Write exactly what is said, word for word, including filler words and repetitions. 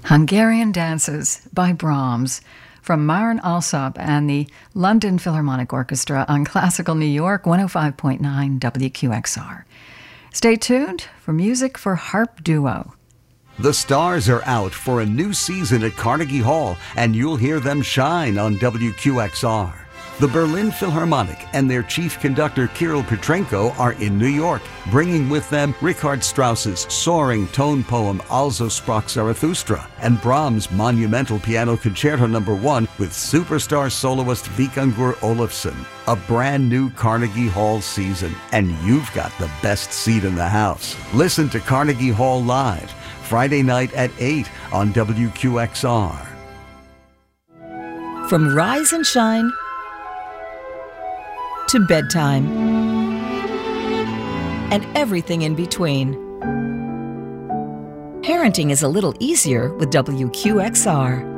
Hungarian Dances by Brahms from Marin Alsop and the London Philharmonic Orchestra on Classical New York one oh five point nine W Q X R. Stay tuned for music for harp duo. The stars are out for a new season at Carnegie Hall, and you'll hear them shine on W Q X R. The Berlin Philharmonic and their chief conductor Kirill Petrenko are in New York, bringing with them Richard Strauss's soaring tone poem Also sprach Zarathustra and Brahms' monumental piano concerto number one with superstar soloist Vikingur Olafsson. A brand new Carnegie Hall season, and you've got the best seat in the house. Listen to Carnegie Hall live Friday night at eight on W Q X R. From Rise and Shine to bedtime and everything in between, parenting is a little easier with W Q X R.